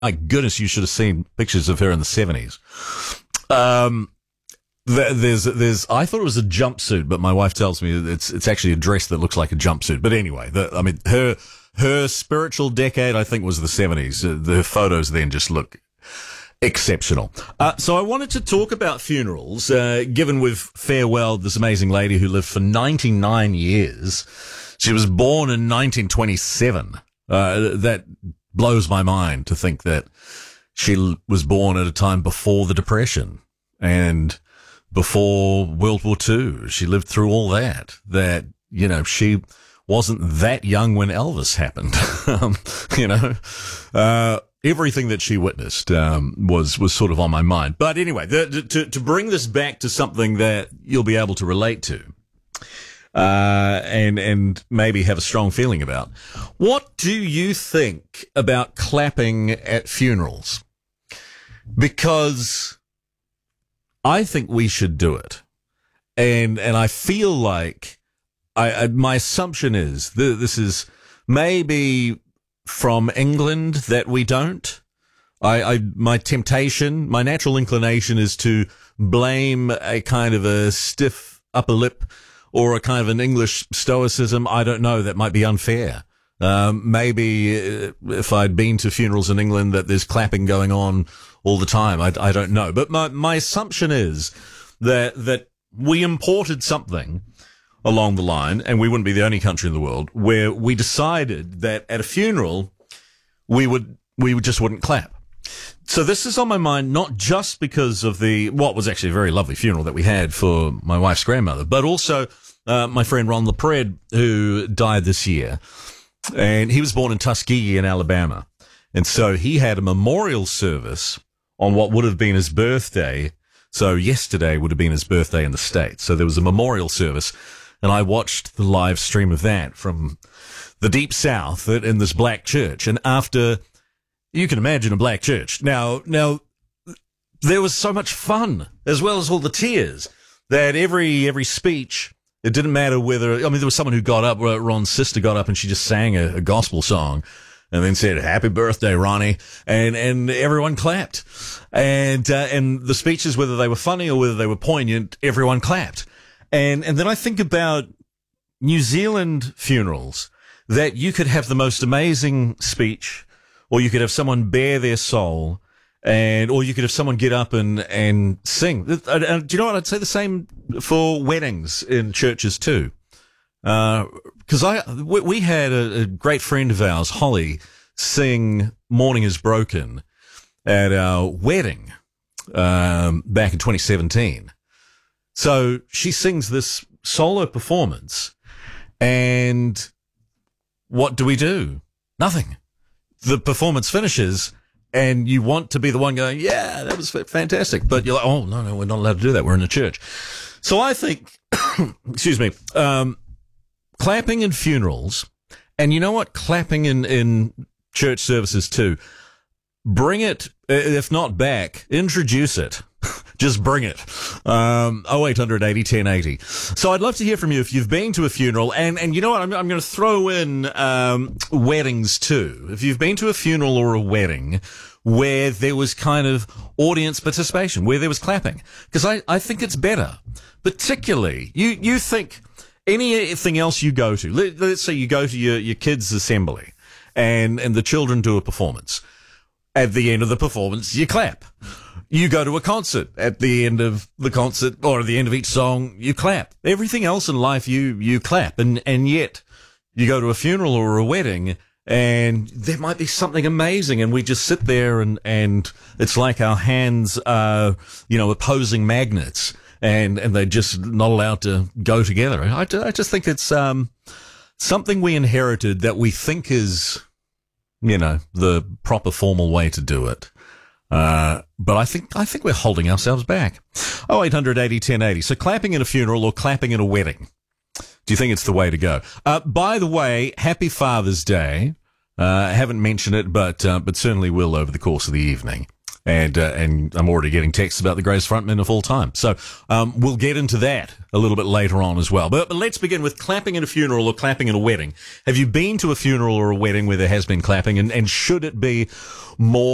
My goodness, you should have seen pictures of her in the 70s. I thought it was a jumpsuit, but my wife tells me it's actually a dress that looks like a jumpsuit. But anyway, her spiritual decade, I think, was the 70s. The photos then just look exceptional. So I wanted to talk about funerals, given we've farewelled this amazing lady who lived for 99 years. She was born in 1927. That blows my mind to think that she was born at a time before the Depression and before World War II. She lived through all that, she wasn't that young when Elvis happened. Everything that she witnessed, was sort of on my mind. But anyway, to bring this back to something that you'll be able to relate to, and maybe have a strong feeling about. What do you think about clapping at funerals? Because I think we should do it. And I feel like my assumption is this is maybe from England that we don't. My temptation, my natural inclination is to blame a kind of a stiff upper lip or a kind of an English stoicism. I don't know. That might be unfair. Maybe if I'd been to funerals in England that there's clapping going on all the time. I don't know. But my assumption is that we imported something along the line, and we wouldn't be the only country in the world, where we decided that at a funeral we just wouldn't clap. So this is on my mind, not just because of what was actually a very lovely funeral that we had for my wife's grandmother, but also my friend Ron LaPred, who died this year. And he was born in Tuskegee in Alabama. And so he had a memorial service on what would have been his birthday. So yesterday would have been his birthday in the States. So there was a memorial service, and I watched the live stream of that from the deep South in this black church. And after, you can imagine a black church. Now, there was so much fun, as well as all the tears, that every speech, it didn't matter whether, there was someone who got up, Ron's sister got up and she just sang a gospel song and then said, "Happy birthday, Ronnie." And everyone clapped. And the speeches, whether they were funny or whether they were poignant, everyone clapped. And then I think about New Zealand funerals, that you could have the most amazing speech, or you could have someone bare their soul, or you could have someone get up and sing. Do you know what? I'd say the same for weddings in churches too. Because we had a great friend of ours, Holly, sing "Morning Is Broken" at our wedding, back in 2017. So she sings this solo performance, and what do? Nothing. The performance finishes, and you want to be the one going, "Yeah, that was fantastic." But you're like, "Oh, no, we're not allowed to do that. We're in a church." So I think, excuse me, clapping in funerals, and you know what? Clapping in church services too. Bring it, if not back, introduce it. Just bring it. 0800 80 1080. So I'd love to hear from you if you've been to a funeral, and you know what? I'm going to throw in weddings too. If you've been to a funeral or a wedding where there was kind of audience participation, where there was clapping, because I think it's better. Particularly, you think anything else you go to. Let's say you go to your kids' assembly, and the children do a performance. At the end of the performance, you clap. You go to a concert. At the end of the concert, or at the end of each song, you clap. Everything else in life, you clap. And yet, you go to a funeral or a wedding, and there might be something amazing, and we just sit there, and it's like our hands are, opposing magnets, and they're just not allowed to go together. I just think it's something we inherited that we think is, the proper formal way to do it. But I think we're holding ourselves back. 0800 80 1080. So clapping in a funeral or clapping in a wedding. Do you think it's the way to go? By the way, happy Father's Day. I haven't mentioned it, but certainly will over the course of the evening. And I'm already getting texts about the greatest frontman of all time. So, we'll get into that a little bit later on as well. But let's begin with clapping in a funeral or clapping in a wedding. Have you been to a funeral or a wedding where there has been clapping, and should it be more